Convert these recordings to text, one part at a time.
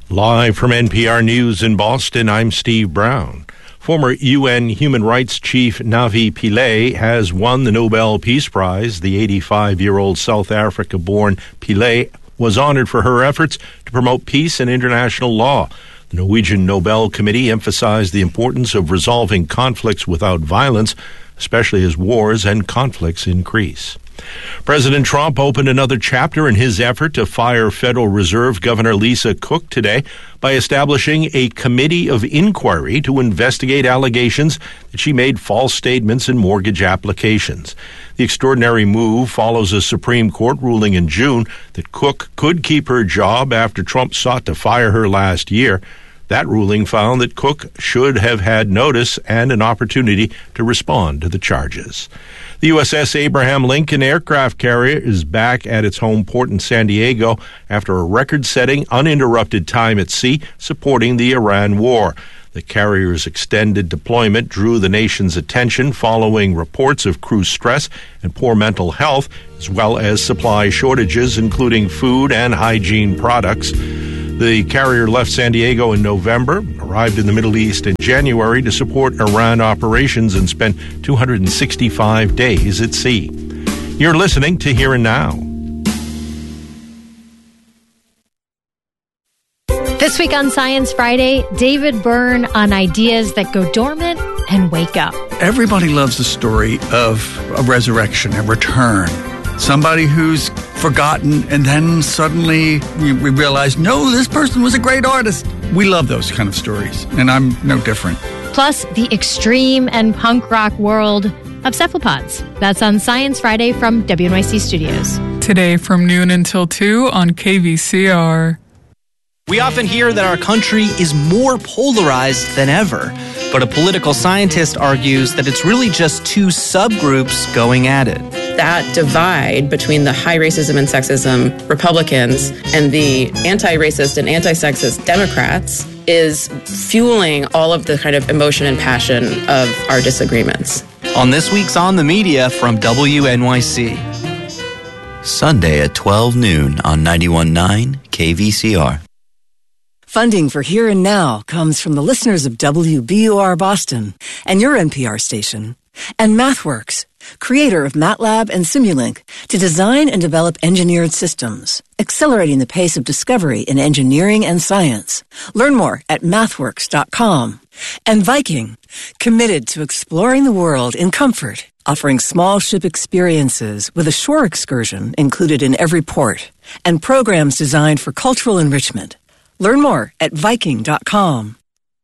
Live from NPR News in Boston, I'm Steve Brown. Former UN Human Rights Chief Navi Pillay has won the Nobel Peace Prize. The 85-year-old South Africa-born Pillay was honored for her efforts to promote peace and international law. The Norwegian Nobel Committee emphasized the importance of resolving conflicts without violence, especially as wars and conflicts increase. President Trump opened another chapter in his effort to fire Federal Reserve Governor Lisa Cook today by establishing a committee of inquiry to investigate allegations that she made false statements in mortgage applications. The extraordinary move follows a Supreme Court ruling in June that Cook could keep her job after Trump sought to fire her last year. That ruling found that Cook should have had notice and an opportunity to respond to the charges. The USS Abraham Lincoln aircraft carrier is back at its home port in San Diego after a record-setting, uninterrupted time at sea supporting the Iran war. The carrier's extended deployment drew the nation's attention following reports of crew stress and poor mental health, as well as supply shortages, including food and hygiene products. The carrier left San Diego in November, arrived in the Middle East in January to support Iran operations, and spent 265 days at sea. You're listening to Here and Now. This week on Science Friday, David Byrne on ideas that go dormant and wake up. Everybody loves the story of a resurrection, a return. Somebody who's forgotten, and then suddenly we realize, no, this person was a great artist. We love those kind of stories, and I'm no different. Plus, the extreme and punk rock world of cephalopods. That's on Science Friday from WNYC Studios. Today from noon until 2 on KVCR. We often hear that our country is more polarized than ever, but a political scientist argues that it's really just two subgroups going at it. That divide between the high racism and sexism Republicans and the anti-racist and anti-sexist Democrats is fueling all of the kind of emotion and passion of our disagreements. On this week's On the Media from WNYC. Sunday at 12 noon on 91.9 KVCR. Funding for Here and Now comes from the listeners of WBUR Boston and your NPR station, and MathWorks, creator of MATLAB and Simulink, to design and develop engineered systems, accelerating the pace of discovery in engineering and science. Learn more at mathworks.com. And Viking, committed to exploring the world in comfort, offering small ship experiences with a shore excursion included in every port, and programs designed for cultural enrichment. Learn more at Viking.com.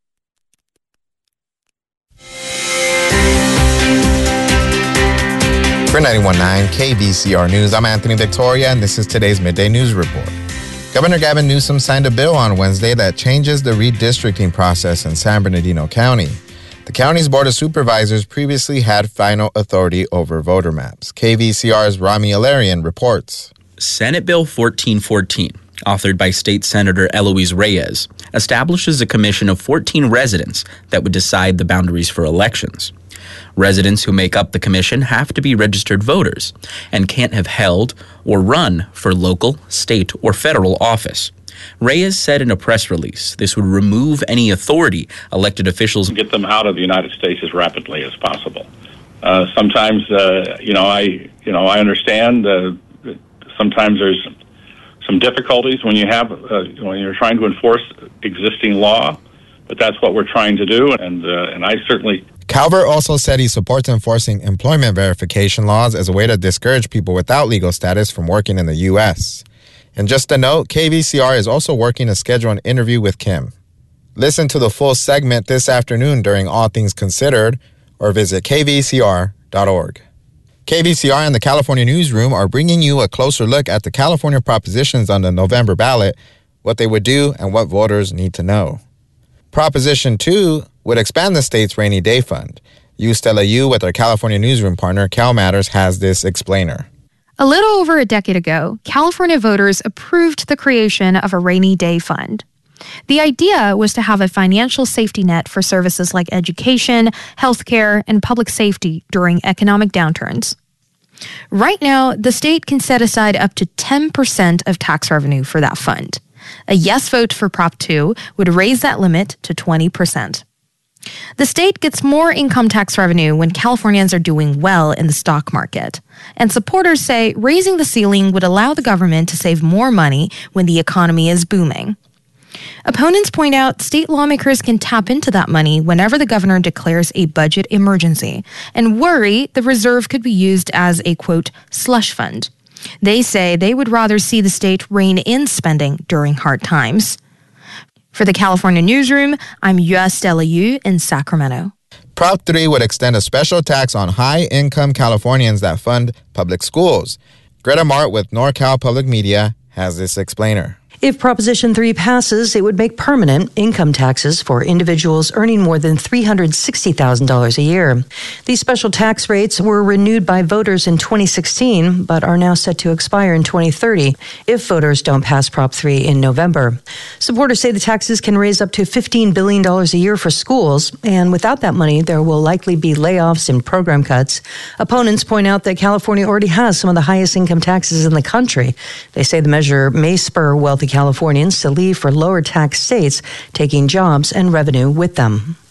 For 91.9 KVCR News, I'm Anthony Victoria, and this is today's Midday News Report. Governor Gavin Newsom signed a bill on Wednesday that changes the redistricting process in San Bernardino County. The county's Board of Supervisors previously had final authority over voter maps. KVCR's Rami Alarian reports. Senate Bill 1414, authored by State Senator Eloise Reyes, establishes a commission of 14 residents that would decide the boundaries for elections. Residents who make up the commission have to be registered voters and can't have held or run for local, state, or federal office. Reyes said in a press release this would remove any authority elected officials get them out of the United States as rapidly as possible. Sometimes, I understand. Sometimes there's some difficulties when you're trying to enforce existing law, but that's what we're trying to do, and I certainly. Calvert also said he supports enforcing employment verification laws as a way to discourage people without legal status from working in the U.S. And just a note, KVCR is also working to schedule an interview with Kim. Listen to the full segment this afternoon during All Things Considered, or visit kvcr.org. KVCR and the California Newsroom are bringing you a closer look at the California propositions on the November ballot, what they would do, and what voters need to know. Proposition 2 would expand the state's rainy day fund. Stella Yu with our California Newsroom partner, Cal Matters, has this explainer. A little over a decade ago, California voters approved the creation of a rainy day fund. The idea was to have a financial safety net for services like education, healthcare, and public safety during economic downturns. Right now, the state can set aside up to 10% of tax revenue for that fund. A yes vote for Prop 2 would raise that limit to 20%. The state gets more income tax revenue when Californians are doing well in the stock market. And supporters say raising the ceiling would allow the government to save more money when the economy is booming. Opponents point out state lawmakers can tap into that money whenever the governor declares a budget emergency and worry the reserve could be used as a, quote, slush fund. They say they would rather see the state rein in spending during hard times. For the California Newsroom, I'm Yua Stella Yu in Sacramento. Prop 3 would extend a special tax on high-income Californians that fund public schools. Greta Mart with NorCal Public Media has this explainer. If Proposition 3 passes, it would make permanent income taxes for individuals earning more than $360,000 a year. These special tax rates were renewed by voters in 2016, but are now set to expire in 2030 if voters don't pass Prop 3 in November. Supporters say the taxes can raise up to $15 billion a year for schools, and without that money, there will likely be layoffs and program cuts. Opponents point out that California already has some of the highest income taxes in the country. They say the measure may spur wealthy Californians to leave for lower tax states, taking jobs and revenue with them.